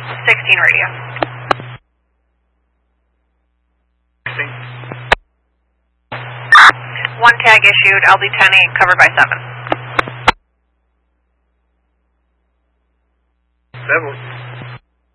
16 radio. 16. 1 tag issued, LD10 covered by 7. 7.